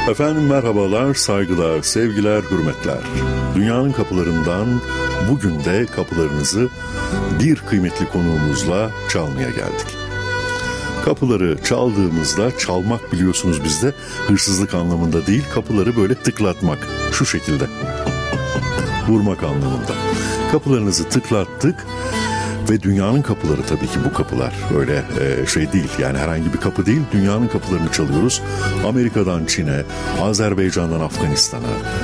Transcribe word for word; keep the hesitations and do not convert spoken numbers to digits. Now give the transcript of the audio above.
Efendim merhabalar, saygılar, sevgiler, hürmetler. Dünyanın kapılarından bugün de kapılarınızı bir kıymetli konuğumuzla çalmaya geldik. Kapıları çaldığımızda, çalmak biliyorsunuz bizde hırsızlık anlamında değil, kapıları böyle tıklatmak, şu şekilde vurmak anlamında. Kapılarınızı tıklattık ve dünyanın kapıları, tabii ki bu kapılar öyle e, şey değil, yani herhangi bir kapı değil, dünyanın kapılarını çalıyoruz. Amerika'dan Çin'e, Azerbaycan'dan Afganistan'a,